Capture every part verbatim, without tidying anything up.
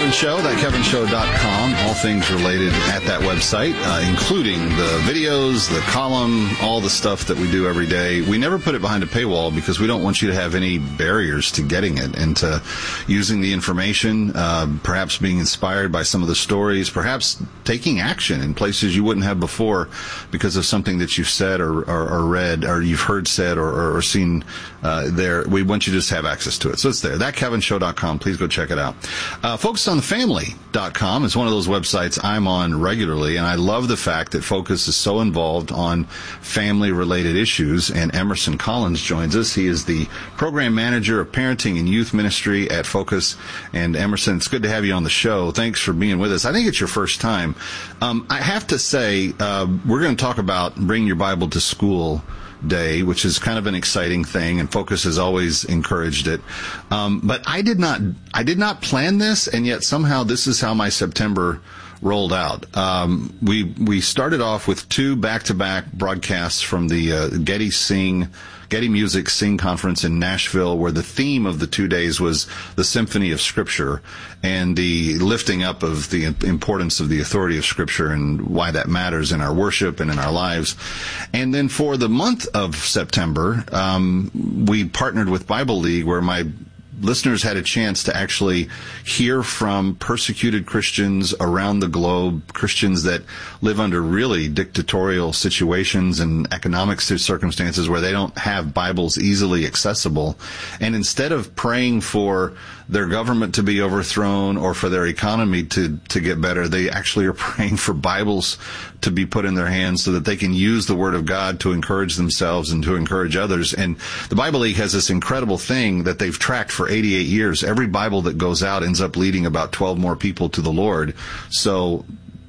Kevin Show, that kevin show dot com. All things related at that website, uh, including the videos, the column, all the stuff that we do every day. We never put it behind a paywall because we don't want you to have any barriers to getting it and to using the information, uh, perhaps being inspired by some of the stories, perhaps taking action in places you wouldn't have before because of something that you've said or, or, or read or you've heard said or, or, or seen uh, there. We want you to just have access to it. So it's there. that kevin show dot com. Please go check it out. Uh, focus on the family dot com is one of those websites I'm on regularly, and I love the fact that Focus is so involved on family-related issues, and Emerson Collins joins us. He is the program manager of parenting and youth ministry at Focus. And Emerson, it's good to have you on the show. Thanks for being with us. I think it's your first time. Um, I have to say, uh, we're going to talk about Bring Your Bible to School Day, which is kind of an exciting thing, and Focus has always encouraged it. Um, but I did not, I did not plan this, and yet somehow this is how my September rolled out. Um, we we started off with two back-to-back broadcasts from the uh, Getty Sing. Getty Music Sing Conference in Nashville, where the theme of the two days was the Symphony of Scripture and the lifting up of the importance of the authority of Scripture and why that matters in our worship and in our lives. And then for the month of September, um, we partnered with Bible League, where my listeners had a chance to actually hear from persecuted Christians around the globe, Christians that live under really dictatorial situations and economic circumstances where they don't have Bibles easily accessible. And instead of praying for their government to be overthrown or for their economy to, to get better, they actually are praying for Bibles to be put in their hands so that they can use the Word of God to encourage themselves and to encourage others. And the Bible League has this incredible thing that they've tracked for eighty-eight years. Every Bible that goes out ends up leading about twelve more people to the Lord. So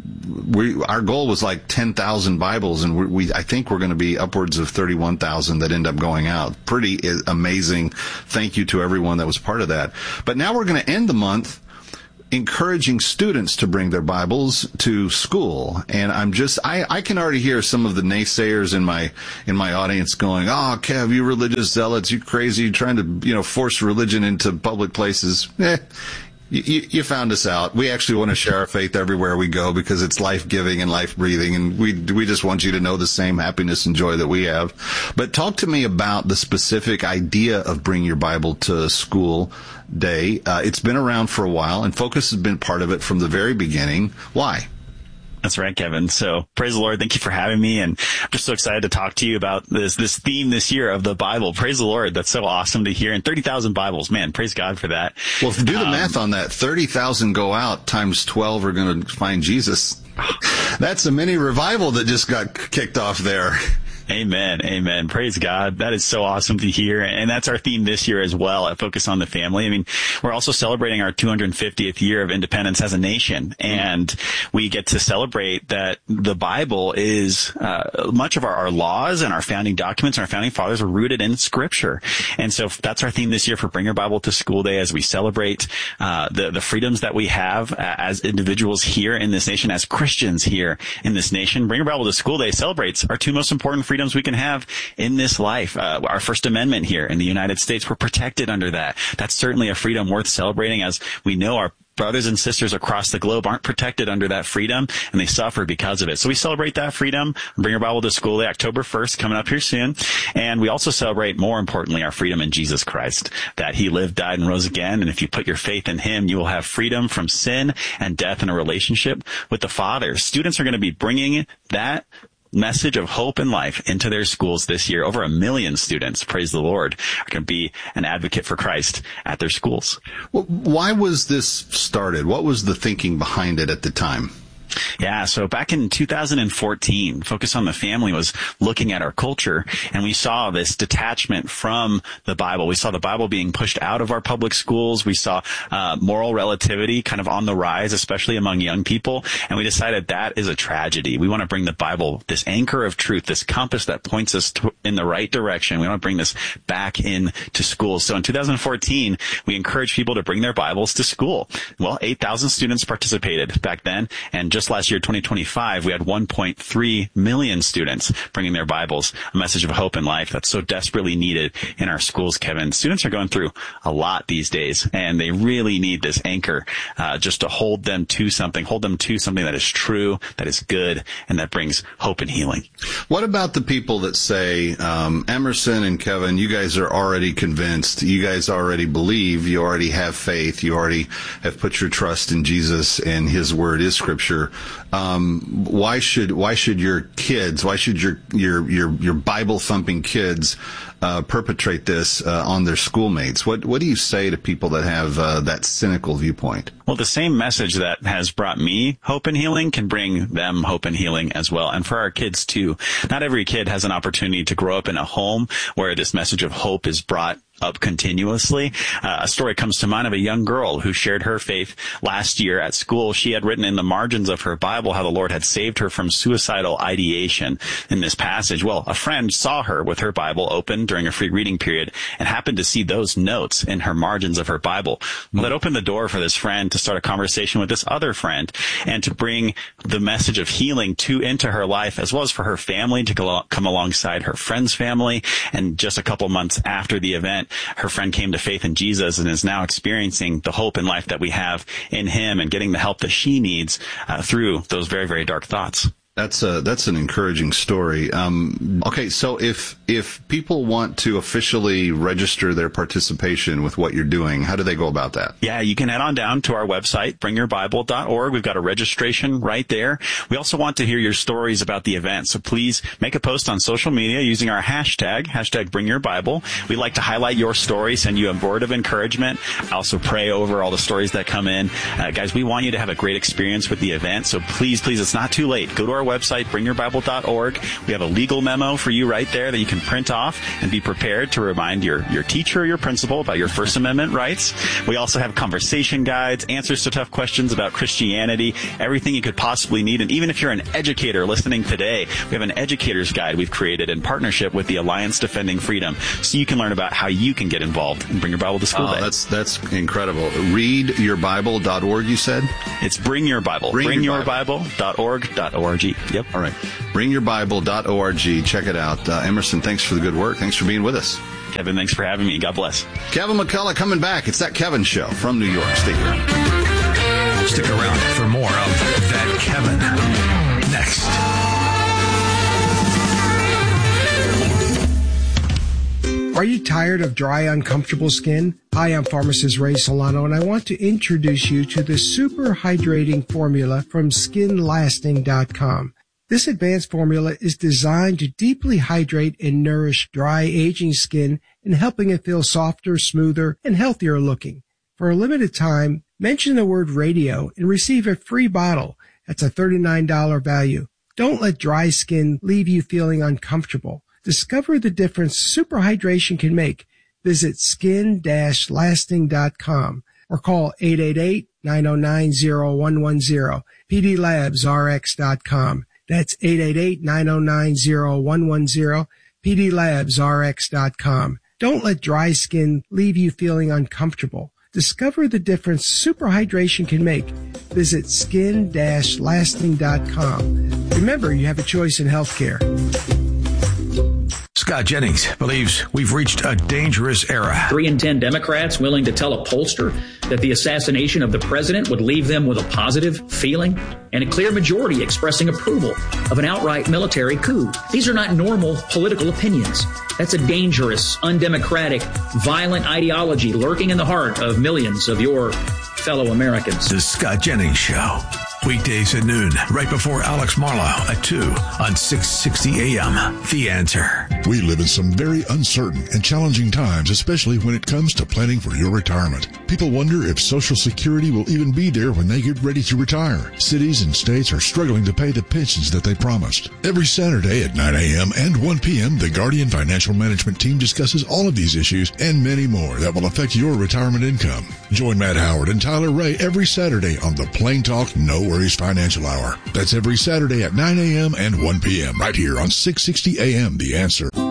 we, our goal was like ten thousand Bibles, and we, we I think we're going to be upwards of thirty-one thousand that end up going out. Pretty amazing. Thank you to everyone that was part of that. But now we're going to end the month encouraging students to bring their Bibles to school. And I'm just, I, I can already hear some of the naysayers in my, in my audience going, oh, Kev, you religious zealots, you crazy, you're trying to, you know, force religion into public places. Eh. You, you found us out. We actually want to share our faith everywhere we go because it's life-giving and life-breathing, and we we just want you to know the same happiness and joy that we have. But talk to me about the specific idea of Bring Your Bible to School Day. Uh, it's been around for a while, and Focus has been part of it from the very beginning. Why? That's right, Kevin. So praise the Lord. Thank you for having me. And I'm just so excited to talk to you about this, this theme this year of the Bible. Praise the Lord. That's so awesome to hear. And thirty thousand Bibles, man, praise God for that. Well, if you do the um, math on that, thirty thousand go out times twelve are going to find Jesus. That's a mini revival that just got kicked off there. Amen. Amen. Praise God. That is so awesome to hear. And that's our theme this year as well at Focus on the Family. I mean, we're also celebrating our two hundred fiftieth year of independence as a nation. And we get to celebrate that the Bible is, uh, much of our, our laws and our founding documents and our founding fathers are rooted in Scripture. And so that's our theme this year for Bring Your Bible to School Day as we celebrate, uh, the, the freedoms that we have as individuals here in this nation, as Christians here in this nation. Bring Your Bible to School Day celebrates our two most important freedoms freedoms we can have in this life. Uh, our First Amendment here in the United States, we're protected under that. That's certainly a freedom worth celebrating, as we know our brothers and sisters across the globe aren't protected under that freedom, and they suffer because of it. So we celebrate that freedom. Bring Your Bible to School Day, October first, coming up here soon. And we also celebrate, more importantly, our freedom in Jesus Christ, that He lived, died, and rose again. And if you put your faith in Him, you will have freedom from sin and death and a relationship with the Father. Students are going to be bringing that message of hope and life into their schools this year. Over a million students, praise the Lord, are going to be an advocate for Christ at their schools. Well, why was this started? What was the thinking behind it at the time? Yeah, so back in two thousand fourteen, Focus on the Family was looking at our culture, and we saw this detachment from the Bible. We saw the Bible being pushed out of our public schools. We saw uh, moral relativity kind of on the rise, especially among young people, and we decided that is a tragedy. We want to bring the Bible, this anchor of truth, this compass that points us to, in the right direction. We want to bring this back into schools. So in two thousand fourteen, we encouraged people to bring their Bibles to school. Well, eight thousand students participated back then, and just last year, twenty twenty-five, we had one point three million students bringing their Bibles, a message of hope and life that's so desperately needed in our schools, Kevin. Students are going through a lot these days, and they really need this anchor uh, just to hold them to something, hold them to something that is true, that is good, and that brings hope and healing. What about the people that say, um, Emerson and Kevin, you guys are already convinced, you guys already believe, you already have faith, you already have put your trust in Jesus and His Word is Scripture. Um, why should why should your kids, why should your your your, your Bible thumping kids uh, perpetrate this uh, on their schoolmates? What what do you say to people that have uh, that cynical viewpoint? Well, the same message that has brought me hope and healing can bring them hope and healing as well. And for our kids too, not every kid has an opportunity to grow up in a home where this message of hope is brought up continuously. Uh, a story comes to mind of a young girl who shared her faith last year at school. She had written in the margins of her Bible how the Lord had saved her from suicidal ideation in this passage. Well, a friend saw her with her Bible open during a free reading period and happened to see those notes in her margins of her Bible. Well, that opened the door for this friend to start a conversation with this other friend and to bring the message of healing to into her life, as well as for her family to come alongside her friend's family. And just a couple months after the event, her friend came to faith in Jesus and is now experiencing the hope and life that we have in Him and getting the help that she needs uh, through those very, very dark thoughts. That's a, that's an encouraging story. Um, okay, so if if people want to officially register their participation with what you're doing, how do they go about that? Yeah, you can head on down to our website, bring your bible dot org. We've got a registration right there. We also want to hear your stories about the event, so please make a post on social media using our hashtag, hashtag Bring Your Bible. We like to highlight your story, send you a word of encouragement. I also pray over all the stories that come in. Uh, guys, we want you to have a great experience with the event, so please, please, it's not too late. Go to our website, bring your bible dot org. We have a legal memo for you right there that you can print off and be prepared to remind your, your teacher or your principal about your First Amendment rights. We also have conversation guides, answers to tough questions about Christianity, everything you could possibly need. And even if you're an educator listening today, we have an educator's guide we've created in partnership with the Alliance Defending Freedom, so you can learn about how you can get involved and bring your Bible to school. Oh, day. that's that's incredible. read your bible dot org, you said? It's Bring Your Bible. Bring, bring your your bible dot org dot org. Yep. All right. bring your bible dot org. Check it out. Uh, Emerson, thanks for the good work. Thanks for being with us. Kevin, thanks for having me. God bless. Kevin McCullough coming back. It's That Kevin Show from New York. Stay here. Stick around for more of That Kevin next. Are you tired of dry, uncomfortable skin? Hi, I'm pharmacist Ray Solano, and I want to introduce you to the Super Hydrating Formula from skin lasting dot com. This advanced formula is designed to deeply hydrate and nourish dry, aging skin and helping it feel softer, smoother, and healthier looking. For a limited time, mention the word radio and receive a free bottle. That's a thirty-nine dollars value. Don't let dry skin leave you feeling uncomfortable. Discover the difference super hydration can make. Visit skin lasting dot com or call eight eight eight, nine oh nine, oh one one oh, p d labs r x dot com. That's eight eight eight, nine oh nine, oh one one oh, p d labs r x dot com. Don't let dry skin leave you feeling uncomfortable. Discover the difference super hydration can make. Visit skin lasting dot com. Remember, you have a choice in healthcare. Scott Jennings believes we've reached a dangerous era. Three in ten Democrats willing to tell a pollster that the assassination of the president would leave them with a positive feeling, and a clear majority expressing approval of an outright military coup. These are not normal political opinions. That's a dangerous, undemocratic, violent ideology lurking in the heart of millions of your fellow Americans. The Scott Jennings Show. Weekdays at noon, right before Alex Marlowe at two on six sixty A M. The Answer. We live in some very uncertain and challenging times, especially when it comes to planning for your retirement. People wonder if Social Security will even be there when they get ready to retire. Cities and states are struggling to pay the pensions that they promised. Every Saturday at nine A M and one P M, the Guardian Financial Management team discusses all of these issues and many more that will affect your retirement income. Join Matt Howard and Tyler Ray every Saturday on the Plain Talk No Worries Financial Hour. That's every Saturday at nine A M and one P M right here on six sixty A M. The Answer.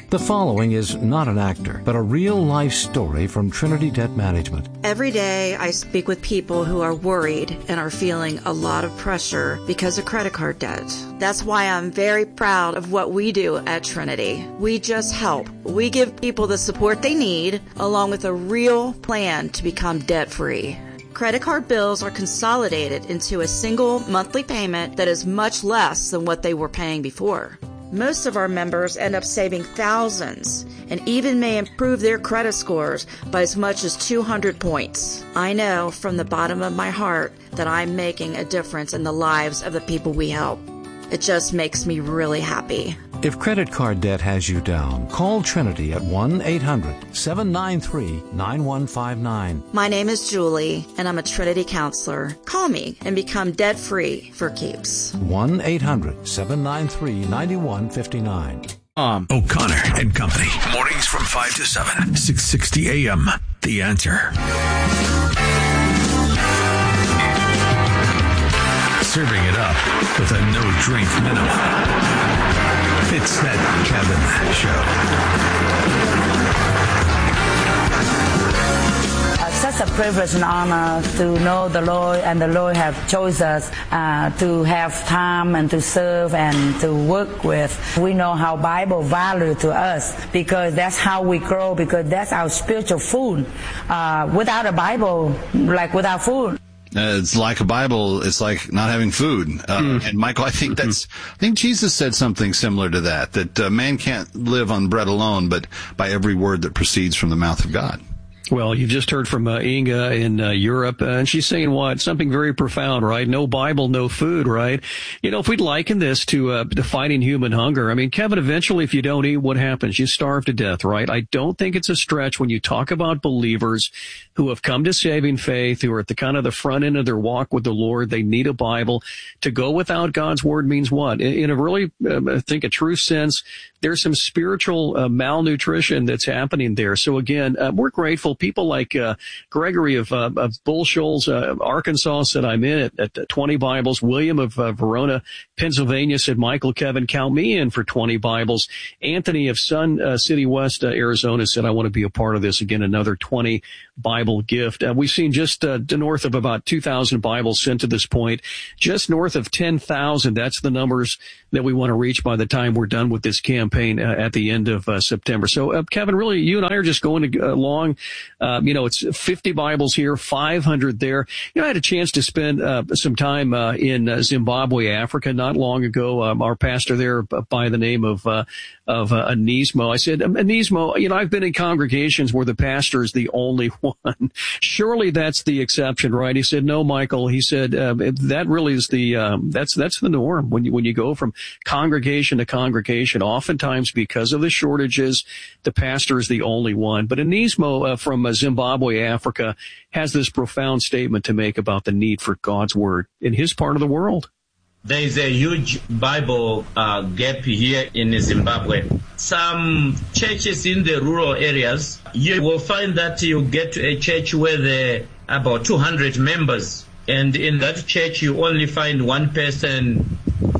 The following is not an actor, but a real-life story from Trinity Debt Management. Every day I speak with people who are worried and are feeling a lot of pressure because of credit card debt. That's why I'm very proud of what we do at Trinity. We just help. We give people the support they need, along with a real plan to become debt-free. Credit card bills are consolidated into a single monthly payment that is much less than what they were paying before. Most of our members end up saving thousands and even may improve their credit scores by as much as two hundred points. I know from the bottom of my heart that I'm making a difference in the lives of the people we help. It just makes me really happy. If credit card debt has you down, call Trinity at one eight hundred seven nine three nine one five nine. My name is Julie, and I'm a Trinity counselor. Call me and become debt-free for keeps. one eight hundred seven nine three nine one five nine. Um, O'Connor and Company. Mornings from five to seven. six sixty A M. The Answer. Serving it up with a no-drink minimum. It's that Kevin Show. Uh, such a privilege and honor to know the Lord, and the Lord have chosen us uh, to have time and to serve and to work with. We know how Bible value to us because that's how we grow, because that's our spiritual food. Uh, without a Bible, like without food. Uh, it's like a Bible. It's like not having food. Uh, mm. And Michael, I think that's, I think Jesus said something similar to that, that uh, man can't live on bread alone, but by every word that proceeds from the mouth of God. Well, you've just heard from uh, Inga in uh, Europe, uh, and she's saying what? Something very profound, right? No Bible, no food, right? You know, if we'd liken this to, uh, to fighting human hunger, I mean, Kevin, eventually if you don't eat, what happens? You starve to death, right? I don't think it's a stretch when you talk about believers who have come to saving faith, who are at the kind of the front end of their walk with the Lord. They need a Bible. To go without God's Word means what? In, in a really, uh, I think, a true sense, there's some spiritual uh, malnutrition that's happening there. So again, uh, we're grateful. People like uh, Gregory of, uh, of Bull Shoals, uh, Arkansas said, I'm in it at twenty Bibles. William of uh, Verona, Pennsylvania said, Michael, Kevin, count me in for twenty Bibles. Anthony of Sun uh, City West, uh, Arizona said, I want to be a part of this. Again, another twenty Bible gift. Uh, we've seen just uh, north of about two thousand Bibles sent to this point, just north of ten thousand. That's the numbers that we want to reach by the time we're done with this campaign uh, at the end of uh, September. So, uh, Kevin, really, you and I are just going to, uh, along. Uh, you know, it's fifty Bibles here, five hundred there. You know, I had a chance to spend uh, some time uh, in uh, Zimbabwe, Africa, not long ago. Um, our pastor there, by the name of uh, of uh, Anismo, I said, Anismo, you know, I've been in congregations where the pastor is the only one. Surely that's the exception, right? He said, no, Michael. He said uh, that really is the um, that's that's the norm when you when you go from congregation to congregation. Oftentimes, because of the shortages, the pastor is the only one. But Anismo uh, from uh, Zimbabwe, Africa, has this profound statement to make about the need for God's Word in his part of the world. There is a huge Bible uh, gap here in Zimbabwe. Some churches in the rural areas, you will find that you get to a church where there are about two hundred members. And in that church, you only find one person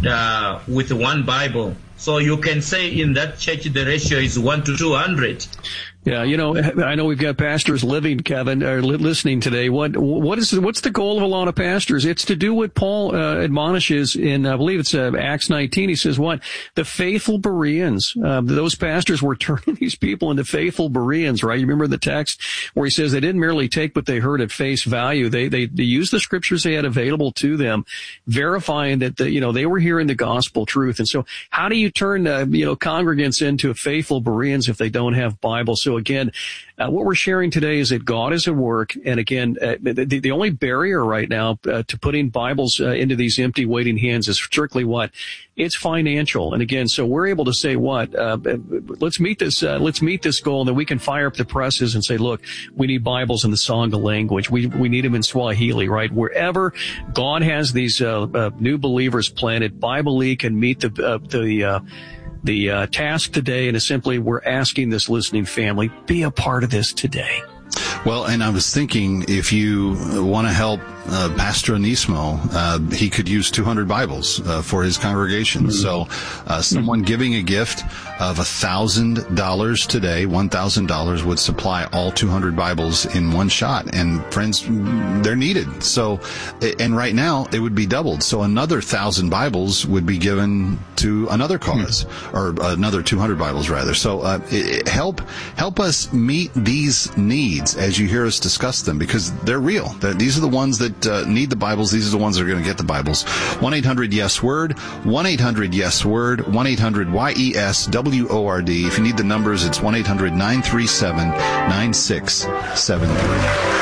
uh, with one Bible. So you can say in that church, the ratio is one to two hundred. Yeah, you know, I know we've got pastors living, Kevin, or listening today. What, what is, what's the goal of a lot of pastors? It's to do what Paul uh, admonishes in, I believe it's uh, Acts nineteen. He says, what? The faithful Bereans. Uh, those pastors were turning these people into faithful Bereans, right? You remember the text where he says they didn't merely take what they heard at face value. They, they, they used the scriptures they had available to them, verifying that, the, you know, they were hearing the gospel truth. And so how do you turn, uh, you know, congregants into faithful Bereans if they don't have Bibles? So again, uh, what we're sharing today is that God is at work. And again, uh, the, the only barrier right now uh, to putting Bibles uh, into these empty waiting hands is strictly what? It's financial. And again, so we're able to say what? Uh, let's meet this, uh, let's meet this goal, and then we can fire up the presses and say, look, we need Bibles in the Sangha language. We, we need them in Swahili, right? Wherever God has these, uh, uh new believers planted, Bible League can meet the, uh, the, uh, The uh, task today, and is simply we're asking this listening family, be a part of this today. Well, and I was thinking, if you want to help uh, Pastor Anismo, uh, he could use two hundred Bibles uh, for his congregation. Mm-hmm. So uh, someone giving a gift of one thousand dollars today, one thousand dollars would supply all two hundred Bibles in one shot. And friends, they're needed. So, and right now it would be doubled. So another one thousand Bibles would be given to another cause, mm-hmm. or another two hundred Bibles rather. So uh, it, help help us meet these needs as you hear us discuss them, because they're real. They're, these are the ones that uh, need the Bibles. These are the ones that are going to get the Bibles. one eight hundred yes word, one eight hundred yes word, one eight hundred Y E S W O R D. If you need the numbers, it's one eight hundred nine three seven nine six seven three.